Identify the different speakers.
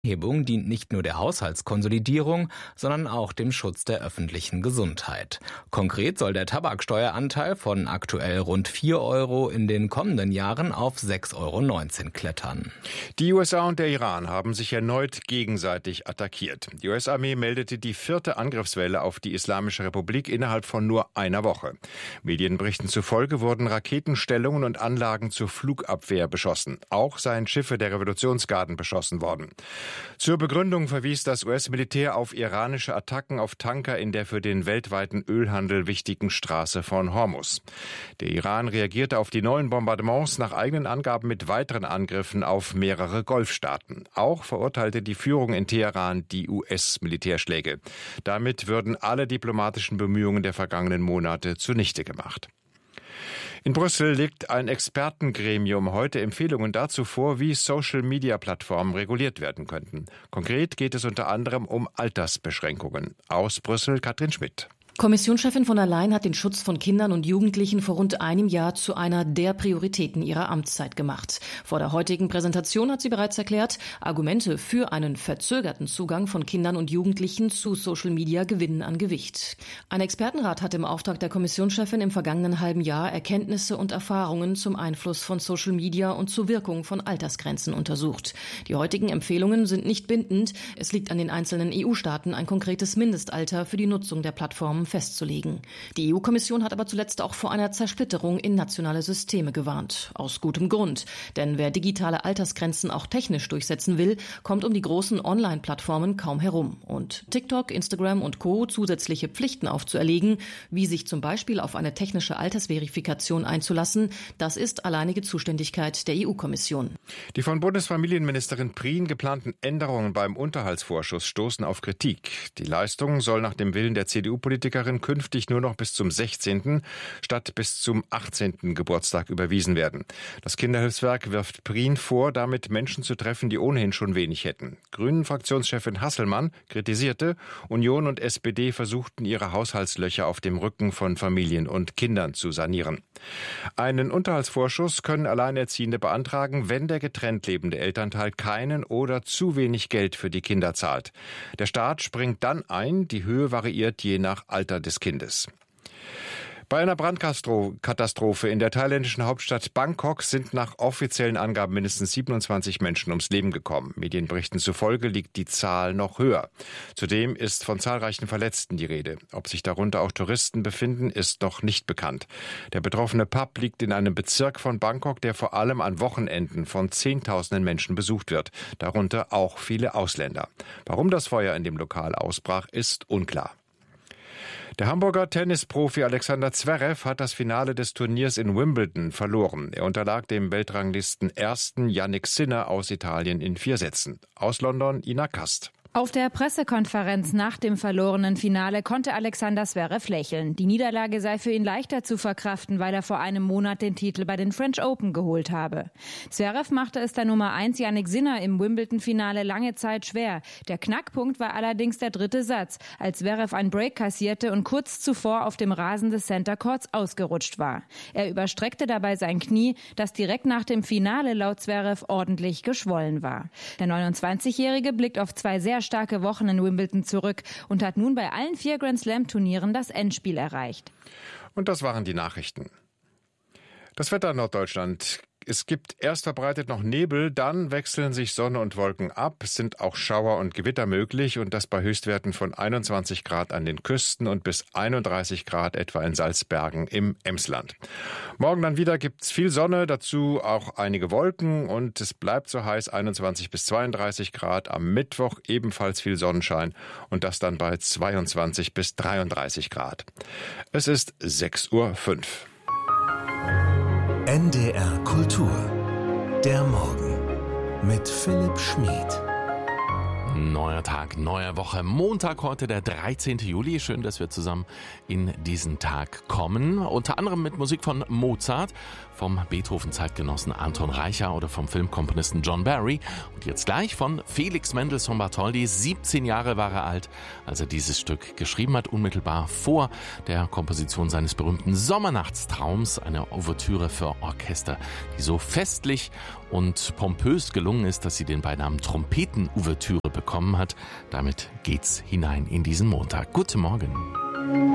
Speaker 1: Hebung dient nicht nur der Haushaltskonsolidierung, sondern auch dem Schutz der öffentlichen Gesundheit. Konkret soll der Tabaksteueranteil von aktuell rund 4 Euro in den kommenden Jahren auf 6,19 Euro klettern.
Speaker 2: Die USA und der Iran haben sich erneut gegenseitig attackiert. Die US-Armee meldete die 4. Angriffswelle auf die Islamische Republik innerhalb von nur einer Woche. Medienberichten zufolge wurden Raketenstellungen und Anlagen zur Flugabwehr beschossen. Auch seien Schiffe der Revolutionsgarden beschossen worden. Zur Begründung verwies das US-Militär auf iranische Attacken auf Tanker in der für den weltweiten Ölhandel wichtigen Straße von Hormuz. Der Iran reagierte auf die neuen Bombardements nach eigenen Angaben mit weiteren Angriffen auf mehrere Golfstaaten. Auch verurteilte die Führung in Teheran die US-Militärschläge. Damit würden alle diplomatischen Bemühungen der vergangenen Monate zunichte gemacht. In Brüssel legt ein Expertengremium heute Empfehlungen dazu vor, wie Social-Media-Plattformen reguliert werden könnten. Konkret geht es unter anderem um Altersbeschränkungen. Aus Brüssel Katrin Schmidt.
Speaker 3: Kommissionschefin von der Leyen hat den Schutz von Kindern und Jugendlichen vor rund einem Jahr zu einer der Prioritäten ihrer Amtszeit gemacht. Vor der heutigen Präsentation hat sie bereits erklärt, Argumente für einen verzögerten Zugang von Kindern und Jugendlichen zu Social Media gewinnen an Gewicht. Ein Expertenrat hat im Auftrag der Kommissionschefin im vergangenen halben Jahr Erkenntnisse und Erfahrungen zum Einfluss von Social Media und zur Wirkung von Altersgrenzen untersucht. Die heutigen Empfehlungen sind nicht bindend. Es liegt an den einzelnen EU-Staaten, ein konkretes Mindestalter für die Nutzung der Plattformen festzulegen. Die EU-Kommission hat aber zuletzt auch vor einer Zersplitterung in nationale Systeme gewarnt. Aus gutem Grund. Denn wer digitale Altersgrenzen auch technisch durchsetzen will, kommt um die großen Online-Plattformen kaum herum. Und TikTok, Instagram und Co. zusätzliche Pflichten aufzuerlegen, wie sich zum Beispiel auf eine technische Altersverifikation einzulassen, das ist alleinige Zuständigkeit der EU-Kommission.
Speaker 2: Die von Bundesfamilienministerin Prien geplanten Änderungen beim Unterhaltsvorschuss stoßen auf Kritik. Die Leistung soll nach dem Willen der CDU-Politikerin künftig nur noch bis zum 16. statt bis zum 18. Geburtstag überwiesen werden. Das Kinderhilfswerk wirft Prien vor, damit Menschen zu treffen, die ohnehin schon wenig hätten. Grünen-Fraktionschefin Hasselmann kritisierte, Union und SPD versuchten ihre Haushaltslöcher auf dem Rücken von Familien und Kindern zu sanieren. Einen Unterhaltsvorschuss können Alleinerziehende beantragen, wenn der getrennt lebende Elternteil keinen oder zu wenig Geld für die Kinder zahlt. Der Staat springt dann ein, die Höhe variiert je nach Alter des Kindes. Bei einer Brandkatastrophe in der thailändischen Hauptstadt Bangkok sind nach offiziellen Angaben mindestens 27 Menschen ums Leben gekommen. Medienberichten zufolge liegt die Zahl noch höher. Zudem ist von zahlreichen Verletzten die Rede. Ob sich darunter auch Touristen befinden, ist noch nicht bekannt. Der betroffene Pub liegt in einem Bezirk von Bangkok, der vor allem an Wochenenden von Zehntausenden Menschen besucht wird. Darunter auch viele Ausländer. Warum das Feuer in dem Lokal ausbrach, ist unklar. Der Hamburger Tennisprofi Alexander Zverev hat das Finale des Turniers in Wimbledon verloren. Er unterlag dem Weltranglisten Ersten Jannik Sinner aus Italien in 4 Sätzen. Aus London Ina Kast.
Speaker 4: Auf der Pressekonferenz nach dem verlorenen Finale konnte Alexander Zverev lächeln. Die Niederlage sei für ihn leichter zu verkraften, weil er vor einem Monat den Titel bei den French Open geholt habe. Zverev machte es der Nummer 1 Jannik Sinner im Wimbledon-Finale lange Zeit schwer. Der Knackpunkt war allerdings der 3. Satz, als Zverev einen Break kassierte und kurz zuvor auf dem Rasen des Center Courts ausgerutscht war. Er überstreckte dabei sein Knie, das direkt nach dem Finale laut Zverev ordentlich geschwollen war. Der 29-Jährige blickt auf 2 sehr starke Wochen in Wimbledon zurück und hat nun bei allen 4 Grand-Slam-Turnieren das Endspiel erreicht.
Speaker 2: Und das waren die Nachrichten. Das Wetter in Norddeutschland. Es gibt erst verbreitet noch Nebel, dann wechseln sich Sonne und Wolken ab. Es sind auch Schauer und Gewitter möglich und das bei Höchstwerten von 21 Grad an den Küsten und bis 31 Grad etwa in Salzbergen im Emsland. Morgen dann wieder gibt's viel Sonne, dazu auch einige Wolken und es bleibt so heiß, 21 bis 32 Grad. Am Mittwoch ebenfalls viel Sonnenschein und das dann bei 22 bis 33 Grad. Es ist 6:05 Uhr.
Speaker 5: NDR Kultur. Der Morgen mit Philipp Schmid. Neuer Tag, neue Woche. Montag heute, der 13. Juli. Schön, dass wir zusammen in diesen Tag kommen. Unter anderem mit Musik von Mozart, vom Beethoven-Zeitgenossen Anton Reicha oder vom Filmkomponisten John Barry. Und jetzt gleich von Felix Mendelssohn Bartholdy. 17 Jahre war er alt, als er dieses Stück geschrieben hat, unmittelbar vor der Komposition seines berühmten Sommernachtstraums. Eine Ouvertüre für Orchester, die so festlich und pompös gelungen ist, dass sie den Beinamen Trompeten-Ouvertüre bekommen hat. Damit geht's hinein in diesen Montag. Guten Morgen.